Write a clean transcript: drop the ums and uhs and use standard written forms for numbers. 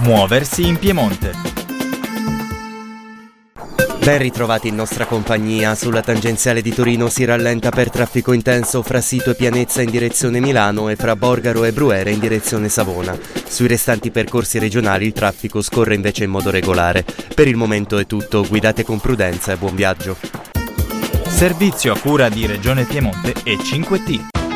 Muoversi in Piemonte. Ben ritrovati in nostra compagnia. Sulla tangenziale di Torino si rallenta per traffico intenso fra Sito e Pianezza in direzione Milano e fra Borgaro e Bruera in direzione Savona. Sui restanti percorsi regionali il traffico scorre invece in modo regolare. Per il momento è tutto, guidate con prudenza e buon viaggio. Servizio a cura di Regione Piemonte e 5T.